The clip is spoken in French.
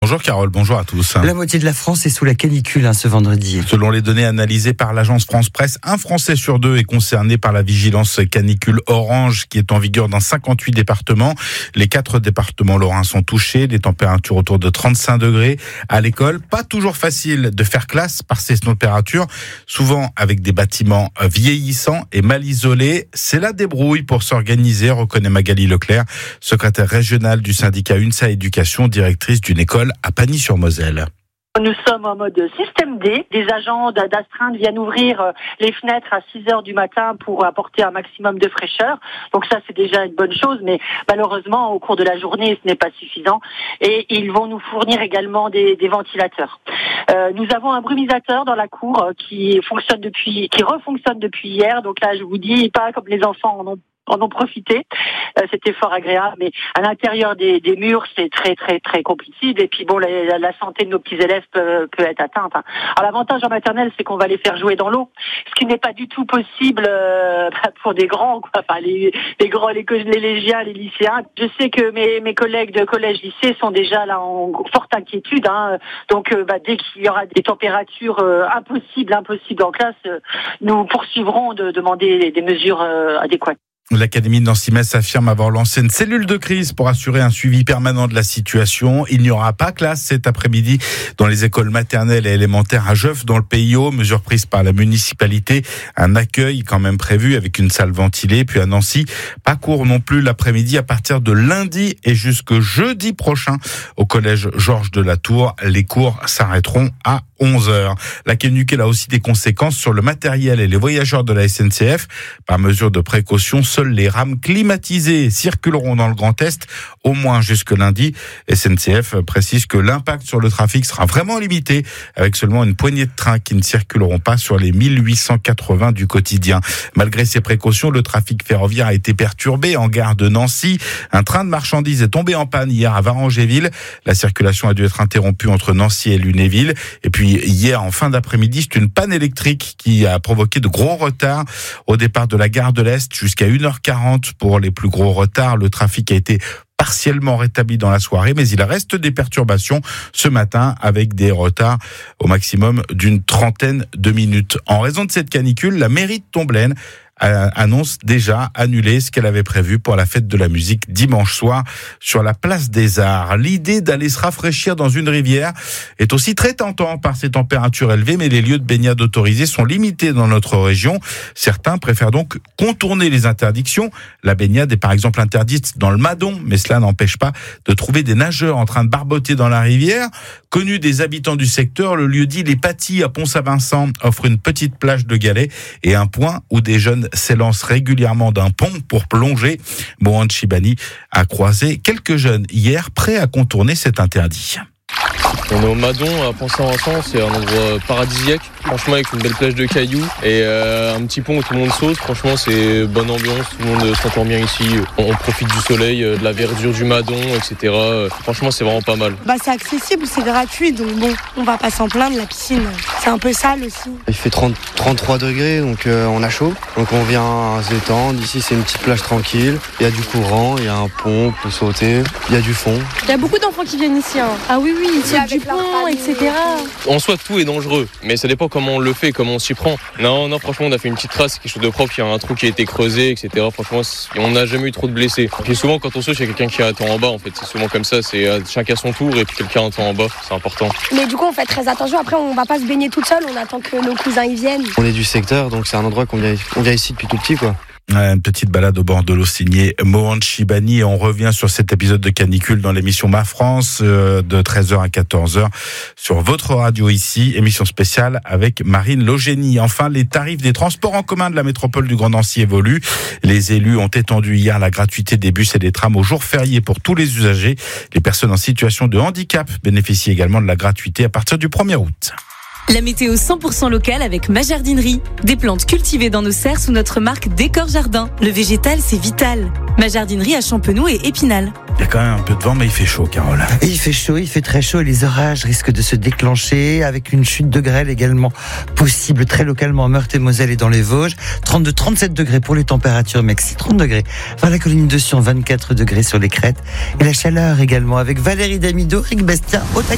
Bonjour Carole, bonjour à tous. La moitié de la France est sous la canicule ce vendredi. Selon les données analysées par l'agence France Presse, un Français sur deux est concerné par la vigilance canicule orange qui est en vigueur dans 58 départements. Les 4 départements lorrains sont touchés, des températures autour de 35 degrés. À l'école, pas toujours facile de faire classe par ces températures, souvent avec des bâtiments vieillissants et mal isolés. C'est la débrouille pour s'organiser, reconnaît Magali Leclerc, secrétaire régionale du syndicat UNSA Éducation, directrice d'une école à Pagny-sur-Moselle. Nous sommes en mode système D. Des agents d'astreinte viennent ouvrir les fenêtres à 6h du matin pour apporter un maximum de fraîcheur. Donc ça, c'est déjà une bonne chose, mais malheureusement, au cours de la journée, ce n'est pas suffisant. Et ils vont nous fournir également des ventilateurs. Nous avons un brumisateur dans la cour qui refonctionne depuis hier. Donc là, je vous dis, pas comme les enfants en ont profité. C'était fort agréable, mais à l'intérieur des murs, c'est très très très compliqué. Et puis bon, la santé de nos petits élèves peut être atteinte. Alors l'avantage en maternelle, c'est qu'on va les faire jouer dans l'eau, ce qui n'est pas du tout possible pour des grands, quoi. Enfin les grands, les collégiens, les lycéens. Je sais que mes collègues de collège-lycée sont déjà là en forte inquiétude. Donc dès qu'il y aura des températures impossibles en classe, nous poursuivrons de demander des mesures adéquates. L'Académie de Nancy-Metz affirme avoir lancé une cellule de crise pour assurer un suivi permanent de la situation. Il n'y aura pas classe cet après-midi dans les écoles maternelles et élémentaires à Jeuf dans le PIO. Mesure prise par la municipalité. Un accueil quand même prévu avec une salle ventilée. Puis à Nancy, pas cours non plus l'après-midi à partir de lundi et jusque jeudi prochain au collège Georges de la Tour. Les cours s'arrêteront à 11h. La canicule a aussi des conséquences sur le matériel et les voyageurs de la SNCF. Par mesure de précaution, seules les rames climatisées circuleront dans le Grand Est, au moins jusque lundi. SNCF précise que l'impact sur le trafic sera vraiment limité, avec seulement une poignée de trains qui ne circuleront pas sur les 1880 du quotidien. Malgré ces précautions, le trafic ferroviaire a été perturbé en gare de Nancy. Un train de marchandises est tombé en panne hier à Varangéville. La circulation a dû être interrompue entre Nancy et Lunéville. Et puis hier, en fin d'après-midi, c'est une panne électrique qui a provoqué de gros retards au départ de la gare de l'Est jusqu'à 1h40 pour les plus gros retards. Le trafic a été partiellement rétabli dans la soirée, mais il reste des perturbations ce matin avec des retards au maximum d'une trentaine de minutes. En raison de cette canicule, la mairie de Tomblaine annonce déjà annuler ce qu'elle avait prévu pour la fête de la musique dimanche soir sur la place des Arts. L'idée d'aller se rafraîchir dans une rivière est aussi très tentante par ces températures élevées, mais les lieux de baignade autorisés sont limités dans notre région. Certains préfèrent donc contourner les interdictions. La baignade est par exemple interdite dans le Madon, mais cela n'empêche pas de trouver des nageurs en train de barboter dans la rivière. Connu des habitants du secteur, le lieu dit Les Patis à Pont-Saint-Vincent offre une petite plage de galets et un point où des jeunes s'élancent régulièrement d'un pont pour plonger. Mohan Chibani a croisé quelques jeunes hier prêts à contourner cet interdit. On est au Madon à Pont-Saint-Vincent, c'est un endroit paradisiaque, franchement avec une belle plage de cailloux et un petit pont où tout le monde saute. Franchement c'est bonne ambiance, tout le monde s'entend bien ici, on profite du soleil, de la verdure du Madon, etc. Franchement c'est vraiment pas mal. C'est accessible, c'est gratuit, donc bon, on va pas s'en plaindre, la piscine c'est un peu sale aussi. Il fait 33 degrés, donc on a chaud, donc on vient se détendre. Ici c'est une petite plage tranquille, il y a du courant, il y a un pont, on peut sauter, il y a du fond. Il y a beaucoup d'enfants qui viennent ici. Ah oui, ici du pont, etc. En soi, tout est dangereux, mais ça dépend comment on le fait, comment on s'y prend. Non, franchement, on a fait une petite trace, quelque chose de propre, il y a un trou qui a été creusé, etc. Franchement, on n'a jamais eu trop de blessés. Puis souvent, quand on saute, il y a quelqu'un qui attend en bas, en fait. C'est souvent comme ça, c'est chacun son tour et puis quelqu'un attend en bas, c'est important. Mais du coup, on fait très attention. Après, on va pas se baigner toute seule, on attend que nos cousins y viennent. On est du secteur, donc c'est un endroit qu'on vient ici depuis tout petit, quoi. Une petite balade au bord de l'eau signée Mohan Chibani et on revient sur cet épisode de canicule dans l'émission Ma France de 13h à 14h sur votre radio ici, émission spéciale avec Marine Logénie. Enfin, les tarifs des transports en commun de la métropole du Grand Nancy évoluent. Les élus ont étendu hier la gratuité des bus et des trams aux jours fériés pour tous les usagers. Les personnes en situation de handicap bénéficient également de la gratuité à partir du 1er août. La météo 100% locale avec ma jardinerie. Des plantes cultivées dans nos serres sous notre marque Décor Jardin. Le végétal, c'est vital. Ma jardinerie à Champenoux et Épinal. Il y a quand même un peu de vent, mais il fait chaud, Carole. Et il fait chaud, il fait très chaud et les orages risquent de se déclencher avec une chute de grêle également possible très localement en Meurthe-et-Moselle et dans les Vosges. 32-37 degrés pour les températures maxi, 30 degrés vers la colline de Sion, 24 degrés sur les crêtes. Et la chaleur également avec Valérie Damido, Rick Bastien, au taquet.